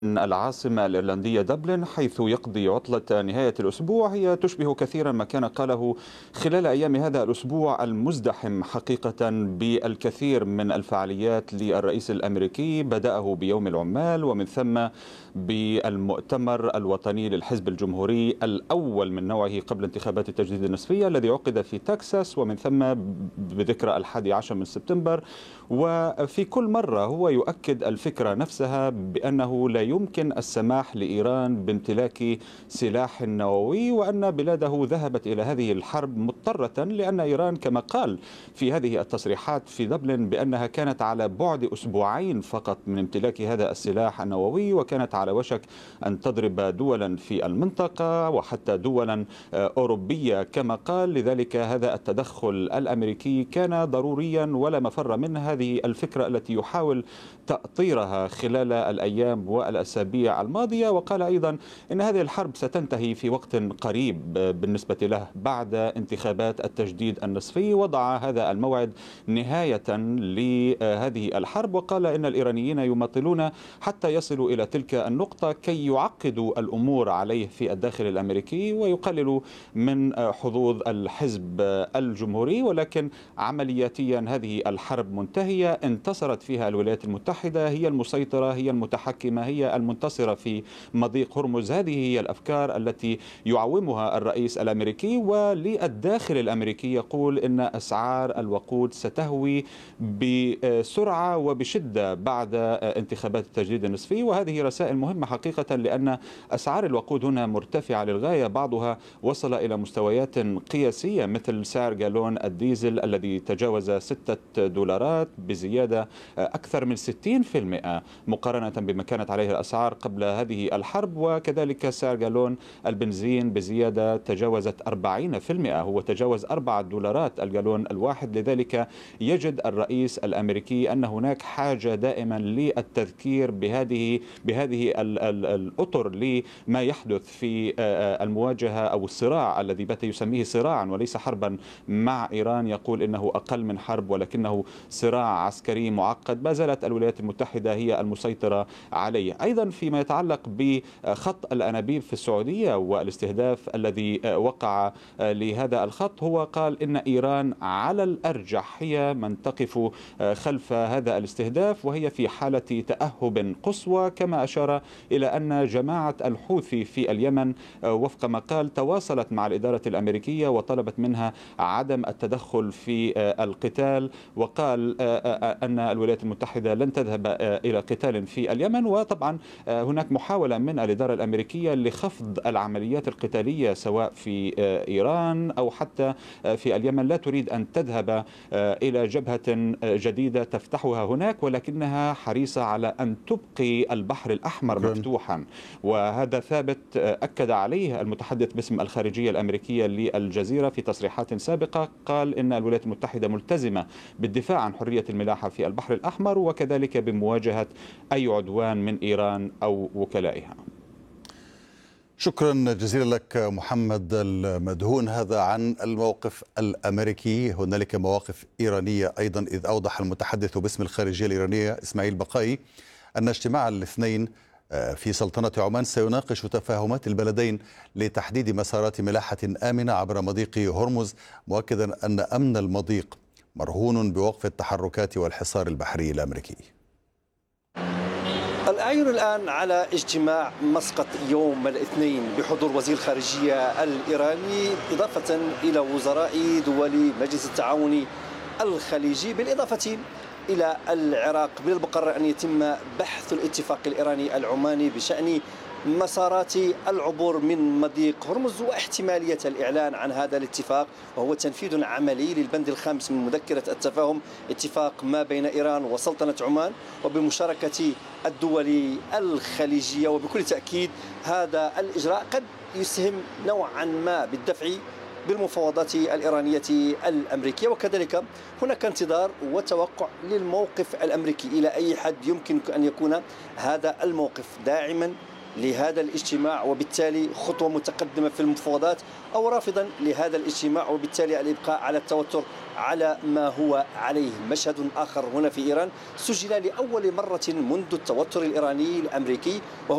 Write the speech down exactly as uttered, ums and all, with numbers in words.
العاصمة الإيرلندية دبلن، حيث يقضي عطلة نهاية الأسبوع. هي تشبه كثيرا ما كان قاله خلال أيام هذا الأسبوع المزدحم حقيقة بالكثير من الفعاليات للرئيس الأمريكي، بدأه بيوم العمال ومن ثم بالمؤتمر الوطني للحزب الجمهوري الأول من نوعه قبل انتخابات التجديد النصفية الذي عقد في تكساس، ومن ثم بذكرى الحادي عشر من سبتمبر. وفي كل مرة هو يؤكد الفكرة نفسها بأنه لا يمكن السماح لإيران بامتلاك سلاح نووي، وأن بلاده ذهبت إلى هذه الحرب مضطرة، لأن إيران كما قال في هذه التصريحات في دبلن بأنها كانت على بعد أسبوعين فقط من امتلاك هذا السلاح النووي، وكانت على وشك أن تضرب دولا في المنطقة وحتى دولا أوروبية كما قال. لذلك هذا التدخل الأمريكي كان ضروريا ولا مفر منه. هذه الفكرة التي يحاول تأطيرها خلال الأيام والأسابيع الماضية، وقال أيضا أن هذه الحرب ستنتهي في وقت قريب بالنسبة له بعد انتخابات التجديد النصفي. وضع هذا الموعد نهاية لهذه الحرب، وقال إن الإيرانيين يماطلون حتى يصلوا إلى تلك النقطة كي يعقدوا الأمور عليه في الداخل الأمريكي ويقللوا من حظوظ الحزب الجمهوري. ولكن عملياتيا هذه الحرب منتهية، انتصرت فيها الولايات المتحدة، هي المسيطرة، هي المتحكمة، هي المنتصرة في مضيق هرمز. هذه هي الأفكار التي يعومها الرئيس الأمريكي. وللداخل الأمريكي يقول إن أسعار الوقود ستهوي بسرعة وبشدة بعد انتخابات التجديد النصفي، وهذه رسائل مهمة حقيقة، لأن أسعار الوقود هنا مرتفعة للغاية، بعضها وصل إلى مستويات قياسية مثل سعر جالون الديزل الذي تجاوز ستة دولارات بزيادة أكثر من ستين بالمئة مقارنة بما كانت عليه الأسعار قبل هذه الحرب، وكذلك سعر جالون البنزين بزيادة تجاوزت أربعين بالمئة، هو تجاوز أربعة دولارات الجالون الواحد. لذلك يجد الرئيس الأمريكي أن هناك حاجة دائما للتذكير بهذه بهذه الأطر لما يحدث في المواجهة أو الصراع الذي بات يسميه صراعا وليس حربا مع إيران. يقول إنه أقل من حرب ولكنه صراع عسكري معقد، ما زالت الولايات المتحدة هي المسيطرة عليه. أيضا فيما يتعلق بخط الأنابيب في السعودية والاستهداف الذي وقع لهذا الخط، هو قال إن إيران على الأرجح هي من تقف خلف هذا الاستهداف، وهي في حالة تأهب قصوى، كما أشار إلى أن جماعة الحوثي في اليمن وفق ما قال تواصلت مع الإدارة الأمريكية وطلبت منها عدم التدخل في القتال، وقال أن الولايات المتحدة لن تذهب إلى قتال في اليمن. وطبعا هناك محاولة من الإدارة الأمريكية لخفض العمليات القتالية سواء في إيران أو حتى في اليمن، لا تريد أن تذهب إلى جبهة جديدة تفتحها هناك، ولكنها حريصة على أن تبقي البحر الأحمر مفتوحا. وهذا ثابت أكد عليه المتحدث باسم الخارجية الأمريكية للجزيرة في تصريحات سابقة، قال إن الولايات المتحدة ملتزمة بالدفاع عن حرية الملاحة في البحر الأحمر وكذلك بمواجهة أي عدوان من إيران أو وكلائها. شكرا جزيلا لك محمد المدهون. هذا عن الموقف الأمريكي. هنالك مواقف إيرانية أيضا، إذ أوضح المتحدث باسم الخارجية الإيرانية إسماعيل بقائي أن اجتماع الاثنين في سلطنة عمان سيناقش تفاهمات البلدين لتحديد مسارات ملاحة آمنة عبر مضيق هرمز، مؤكدا أن أمن المضيق مرهون بوقف التحركات والحصار البحري الأمريكي. الأعين الآن على اجتماع مسقط يوم الاثنين بحضور وزير الخارجية الإيراني إضافة إلى وزراء دول مجلس التعاون الخليجي، بالإضافة إلى العراق. من المقرر أن يتم بحث الاتفاق الإيراني العماني بشأن مسارات العبور من مضيق هرمز واحتمالية الإعلان عن هذا الاتفاق، وهو تنفيذ عملي للبند الخامس من مذكرة التفاهم، اتفاق ما بين إيران وسلطنة عمان وبمشاركة الدول الخليجية. وبكل تأكيد هذا الإجراء قد يسهم نوعا ما بالدفع بالمفاوضات الإيرانية الأمريكية، وكذلك هناك انتظار وتوقع للموقف الأمريكي إلى أي حد يمكن أن يكون هذا الموقف داعما لهذا الاجتماع وبالتالي خطوة متقدمة في المفاوضات، أو رافضا لهذا الاجتماع وبالتالي الإبقاء على التوتر على ما هو عليه. مشهد آخر هنا في إيران سجل لأول مرة منذ التوتر الإيراني الأمريكي، وهو